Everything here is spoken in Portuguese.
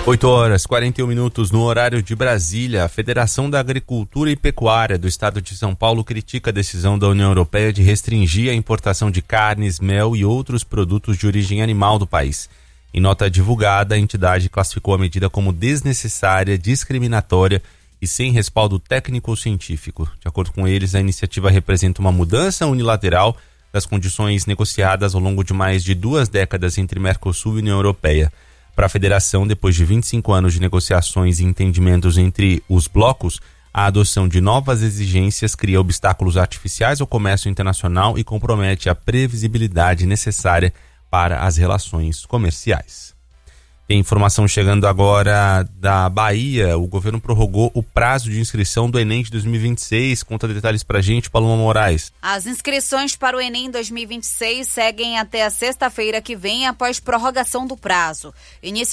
8h41 no horário de Brasília. A Federação da Agricultura e Pecuária do Estado de São Paulo critica a decisão da União Europeia de restringir a importação de carnes, mel e outros produtos de origem animal do país. Em nota divulgada, a entidade classificou a medida como desnecessária, discriminatória e sem respaldo técnico ou científico. De acordo com eles, a iniciativa representa uma mudança unilateral das condições negociadas ao longo de mais de 2 décadas entre Mercosul e União Europeia. Para a federação, depois de 25 anos de negociações e entendimentos entre os blocos, a adoção de novas exigências cria obstáculos artificiais ao comércio internacional e compromete a previsibilidade necessária para as relações comerciais. Tem informação chegando agora da Bahia. O governo prorrogou o prazo de inscrição do Enem de 2026. Conta detalhes pra gente, Paloma Moraes. As inscrições para o Enem 2026 seguem até a sexta-feira que vem após prorrogação do prazo.